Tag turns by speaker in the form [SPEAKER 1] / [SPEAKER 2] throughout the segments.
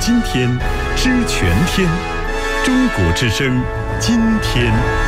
[SPEAKER 1] 今天，知全天。中国之声，今天。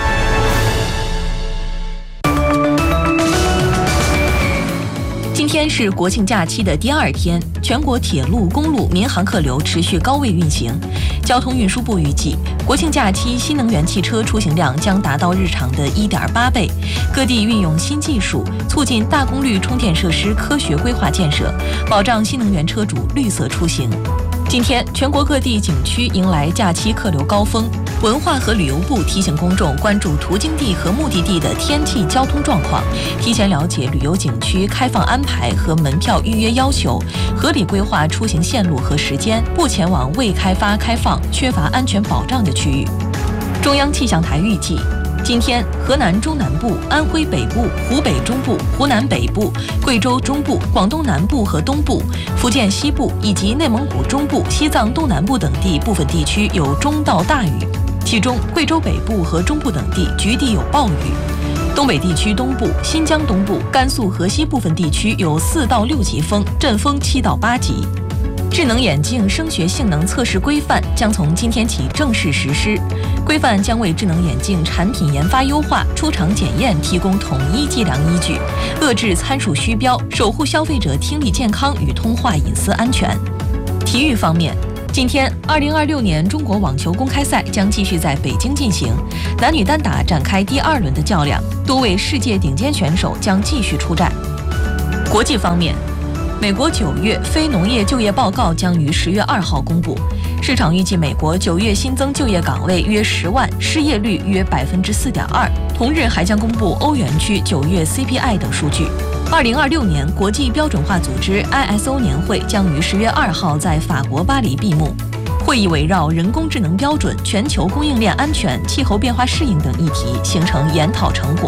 [SPEAKER 2] 今天是国庆假期的第2天，全国铁路、公路、民航客流持续高位运行。交通运输部预计，国庆假期新能源汽车出行量将达到日常的1.8倍。各地运用新技术，促进大功率充电设施科学规划建设，保障新能源车主绿色出行。今天，全国各地景区迎来假期客流高峰。文化和旅游部提醒公众关注途经地和目的地的天气、交通状况，提前了解旅游景区开放安排和门票预约要求，合理规划出行线路和时间，不前往未开发、开放、缺乏安全保障的区域。中央气象台预计，今天，河南中南部、安徽北部、湖北中部、湖南北部、贵州中部、广东南部和东部、福建西部以及内蒙古中部、西藏东南部等地部分地区有中到大雨，其中贵州北部和中部等地局地有暴雨。东北地区东部、新疆东部、甘肃河西部分地区有4到6级风，阵风7到8级。智能眼镜声学性能测试规范将从今天起正式实施，规范将为智能眼镜产品研发优化、出厂检验提供统一计量依据，遏制参数虚标，守护消费者听力健康与通话隐私安全。体育方面，今天2026年中国网球公开赛将继续在北京进行，男女单打展开第2轮的较量，多位世界顶尖选手将继续出战。国际方面，美国9月非农业就业报告将于10月2号公布，市场预计美国9月新增就业岗位约10万，失业率约4.2%。同日还将公布欧元区9月 CPI 等数据。2026年国际标准化组织 ISO 年会将于10月2号在法国巴黎闭幕。会议围绕人工智能标准、全球供应链安全、气候变化适应等议题形成研讨成果。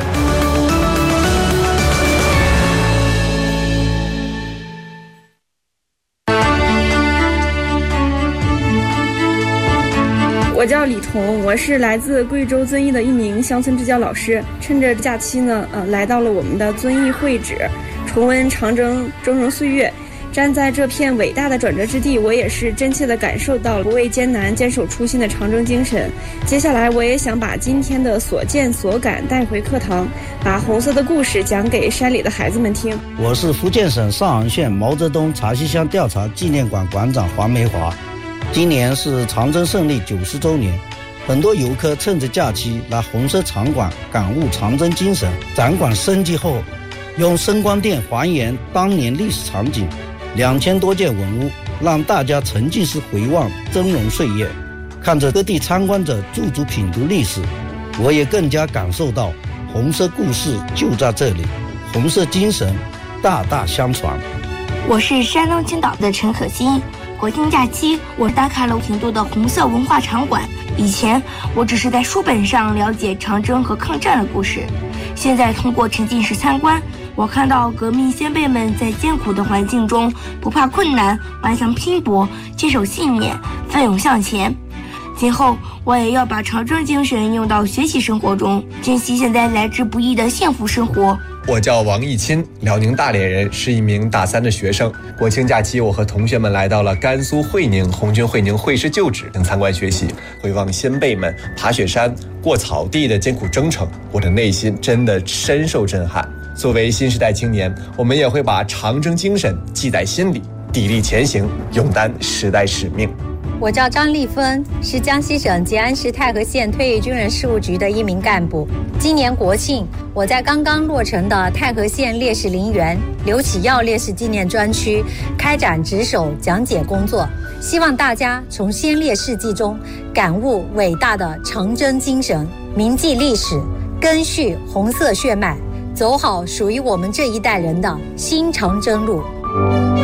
[SPEAKER 3] 我叫李彤，我是来自贵州遵义的一名乡村支教老师。趁着假期呢，来到了我们的遵义会址，重温长征峥嵘岁月。站在这片伟大的转折之地，我也是真切地感受到了不畏艰难、坚守初心的长征精神。接下来，我也想把今天的所见所感带回课堂，把红色的故事讲给山里的孩子们听。
[SPEAKER 4] 我是福建省上杭县毛泽东茶溪乡调查纪念馆馆长黄梅华。今年是长征胜利90周年，很多游客趁着假期来红色场馆感悟长征精神。展馆升级后，用声光电还原当年历史场景，2000多件文物，让大家沉浸式回望峥嵘岁月。看着各地参观者驻足品读历史，我也更加感受到红色故事就在这里，红色精神大大相传。
[SPEAKER 5] 我是山东青岛的陈可欣。国庆假期，我打卡了挺多的红色文化场馆。以前我只是在书本上了解长征和抗战的故事，现在通过沉浸式参观，我看到革命先辈们在艰苦的环境中不怕困难，顽强拼搏，坚守信念，奋勇向前。今后我也要把长征精神用到学习生活中，珍惜现在来之不易的幸福生活。
[SPEAKER 6] 我叫王义钦，辽宁大连人，是一名大3的学生。国庆假期，我和同学们来到了甘肃会宁红军会宁会师旧址，参观学习，回望先辈们爬雪山、过草地的艰苦征程，我的内心真的深受震撼。作为新时代青年，我们也会把长征精神记在心里，砥砺前行，勇担时代使命。
[SPEAKER 7] 我叫张丽芬，是江西省吉安市太和县退役军人事务局的一名干部。今年国庆，我在刚刚落成的太和县烈士陵园刘启耀烈士纪念专区开展值守讲解工作，希望大家从先烈事迹中感悟伟大的长征精神，铭记历史，赓续红色血脉，走好属于我们这一代人的新长征路。